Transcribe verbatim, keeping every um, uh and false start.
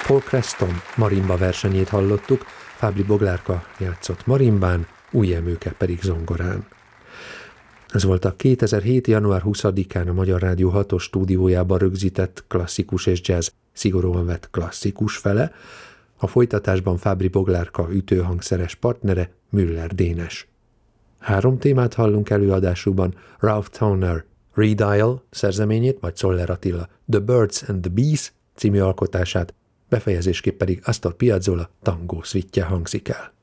Paul Creston marimba versenyét hallottuk, Fábri Boglárka játszott marimbán, Új Emőke pedig zongorán. Ez volt a kétezer-hét. január huszadikán a Magyar Rádió hatos stúdiójában rögzített klasszikus és jazz szigorúan vett klasszikus fele, a folytatásban Fábri Boglárka ütőhangszeres partnere Müller Dénes. Három témát hallunk előadásukban: Ralph Towner Redial szerzeményét, majd Czoller Attila The Birds and the Bees című alkotását, befejezésképp pedig Astor Piazzolla tangó szvittje hangzik el.